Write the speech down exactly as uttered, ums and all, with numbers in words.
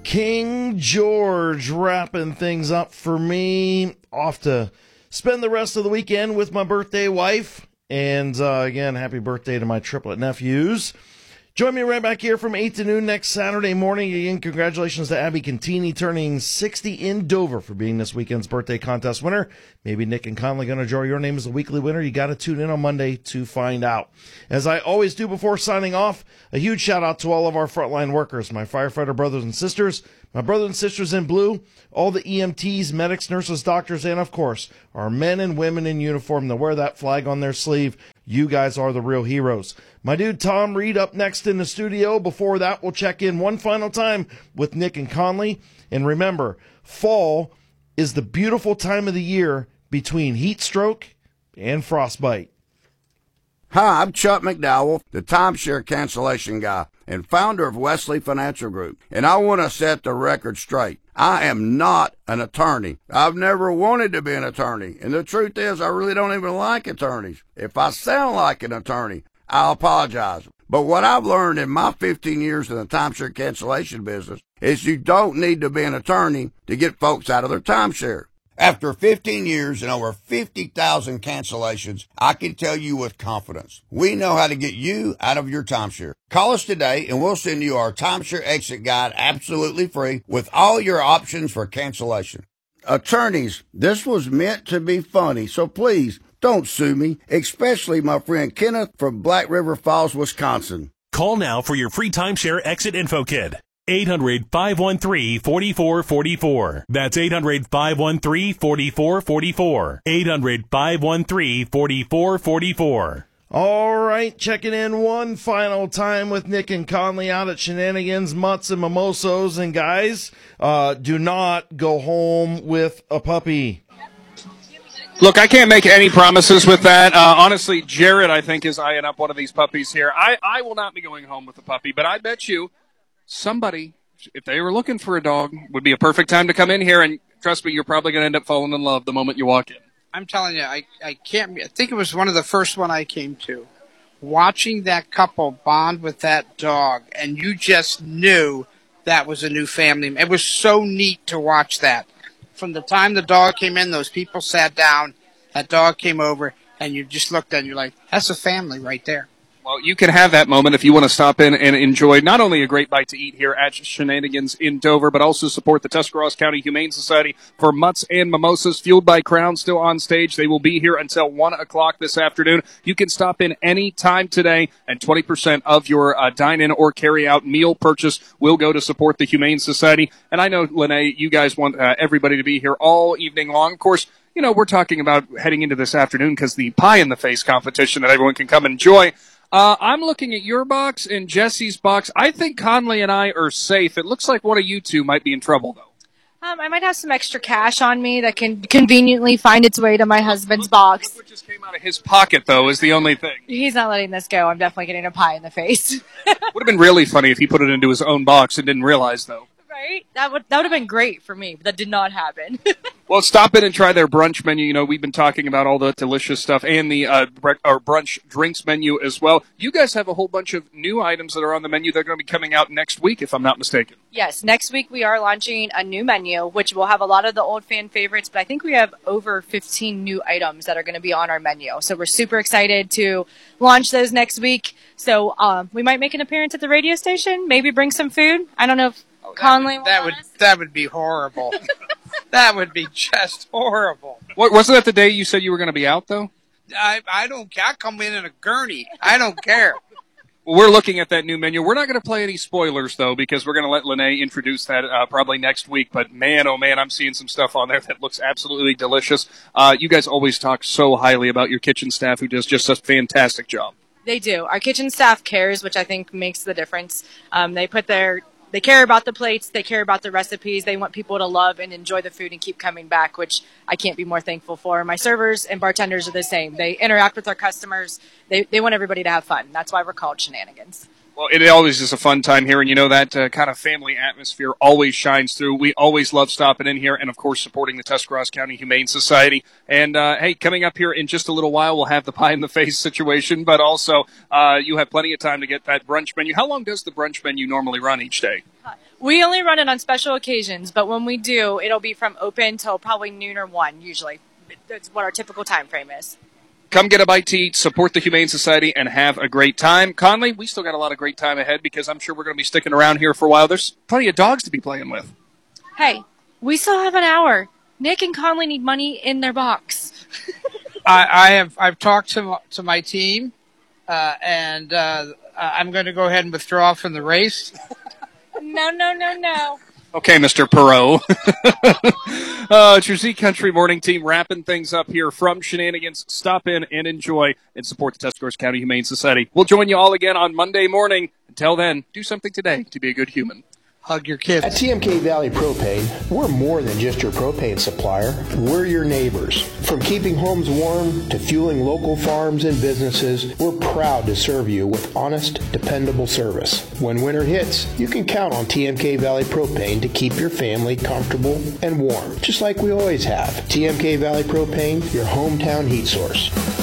King George wrapping things up for me. Off to spend the rest of the weekend with my birthday wife. And uh, again, happy birthday to my triplet nephews. Join me right back here from eight to noon next Saturday morning. Again, congratulations to Abby Cantini turning sixty in Dover for being this weekend's birthday contest winner. Maybe Nick and Conley going to draw your name as the weekly winner. You got to tune in on Monday to find out. As I always do before signing off, a huge shout out to all of our frontline workers, my firefighter brothers and sisters, my brothers and sisters in blue, all the E M Ts, medics, nurses, doctors, and of course, our men and women in uniform that wear that flag on their sleeve. You guys are the real heroes. My dude Tom Reed up next in the studio. Before that, we'll check in one final time with Nick and Conley. And remember, fall is the beautiful time of the year between heat stroke and frostbite. Hi, I'm Chuck McDowell, the timeshare cancellation guy and founder of Wesley Financial Group. And I want to set the record straight. I am not an attorney. I've never wanted to be an attorney. And the truth is, I really don't even like attorneys. If I sound like an attorney, I'll apologize. But what I've learned in my fifteen years in the timeshare cancellation business is you don't need to be an attorney to get folks out of their timeshare. After fifteen years and over fifty thousand cancellations, I can tell you with confidence, we know how to get you out of your timeshare. Call us today and we'll send you our timeshare exit guide absolutely free with all your options for cancellation. Attorneys, this was meant to be funny, so please don't sue me, especially my friend Kenneth from Black River Falls, Wisconsin. Call now for your free timeshare exit info kit. eight hundred, five one three, four four four four. That's eight hundred, five one three, four four four four. eight hundred, five one three, four four four four. All right, checking in one final time with Nick and Conley out at Shenanigans, Mutts, and Mimosos. And guys, uh, do not go home with a puppy. Look, I can't make any promises with that. Uh, honestly, Jared, I think, is eyeing up one of these puppies here. I, I will not be going home with a puppy, but I bet you somebody, if they were looking for a dog, would be a perfect time to come in here. And trust me, you're probably going to end up falling in love the moment you walk in. I'm telling you, I, I can't, I think it was one of the first one I came to. Watching that couple bond with that dog, and you just knew that was a new family. It was so neat to watch that. From the time the dog came in, those people sat down, that dog came over, and you just looked at it and you're like, that's a family right there. Well, you can have that moment if you want to stop in and enjoy not only a great bite to eat here at Shenanigans in Dover, but also support the Tuscarawas County Humane Society for Mutts and Mimosas, fueled by Crown, still on stage. They will be here until one o'clock this afternoon. You can stop in any time today, and twenty percent of your uh, dine-in or carry-out meal purchase will go to support the Humane Society. And I know, Lene, you guys want uh, everybody to be here all evening long. Of course, you know, we're talking about heading into this afternoon because the pie-in-the-face competition that everyone can come enjoy. Uh, I'm looking at your box and Jesse's box. I think Conley and I are safe. It looks like one of you two might be in trouble, though. Um, I might have some extra cash on me that can conveniently find its way to my husband's look, box. Look what just came out of his pocket, though, is the only thing. He's not letting this go. I'm definitely getting a pie in the face. Would have been really funny if he put it into his own box and didn't realize, though. Right? That would that would have been great for me, but that did not happen. Well, stop in and try their brunch menu. You know, we've been talking about all the delicious stuff and the uh, bre- or brunch drinks menu as well. You guys have a whole bunch of new items that are on the menu that are going to be coming out next week, if I'm not mistaken. Yes, next week we are launching a new menu, which will have a lot of the old fan favorites, but I think we have over fifteen new items that are going to be on our menu. So we're super excited to launch those next week. So um, we might make an appearance at the radio station, maybe bring some food. I don't know if Oh, Conley that would, that would, that would be horrible. That would be just horrible. What, wasn't that the day you said you were going to be out, though? I I don't care. I come in in a gurney. I don't care. Well, we're looking at that new menu. We're not going to play any spoilers, though, because we're going to let Lene introduce that uh, probably next week. But, man, oh, man, I'm seeing some stuff on there that looks absolutely delicious. Uh, you guys always talk so highly about your kitchen staff, who does just a fantastic job. They do. Our kitchen staff cares, which I think makes the difference. Um, they put their... They care about the plates. They care about the recipes. They want people to love and enjoy the food and keep coming back, which I can't be more thankful for. My servers and bartenders are the same. They interact with our customers. They they want everybody to have fun. That's why we're called Shenanigans. Well, it always is a fun time here, and you know that uh, kind of family atmosphere always shines through. We always love stopping in here and, of course, supporting the Tuscarawas County Humane Society. And, uh, hey, coming up here in just a little while, we'll have the pie-in-the-face situation, but also uh, you have plenty of time to get that brunch menu. How long does the brunch menu normally run each day? We only run it on special occasions, but when we do, it'll be from open till probably noon or one, usually. That's what our typical time frame is. Come get a bite to eat, support the Humane Society, and have a great time. Conley, we still got a lot of great time ahead because I'm sure we're going to be sticking around here for a while. There's plenty of dogs to be playing with. Hey, we still have an hour. Nick and Conley need money in their box. I, I have I've talked to to my team, uh, and uh, I'm going to go ahead and withdraw from the race. No, no, no, no. Okay, Mister Perot. uh, it's your Z Country Morning Team wrapping things up here from Shenanigans. Stop in and enjoy and support the Tuscarawas County Humane Society. We'll join you all again on Monday morning. Until then, do something today to be a good human. Hug your kids. At T M K Valley Propane, we're more than just your propane supplier. We're your neighbors. From keeping homes warm to fueling local farms and businesses, we're proud to serve you with honest, dependable service. When winter hits, you can count on T M K Valley Propane to keep your family comfortable and warm, just like we always have. T M K Valley Propane, your hometown heat source.